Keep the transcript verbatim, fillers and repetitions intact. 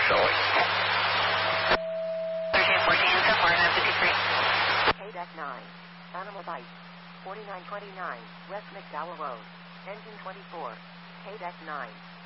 showing. thirteen fourteen, somewhere in fifty-three. K nine, Animal Bite, forty-nine twenty-nine, West McDowell Road, engine twenty-four, K nine.